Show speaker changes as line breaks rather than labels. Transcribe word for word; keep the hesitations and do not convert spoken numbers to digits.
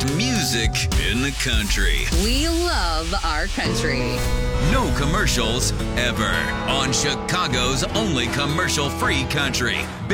music in the country.
We love our country.
No commercials ever on Chicago's only commercial-free country.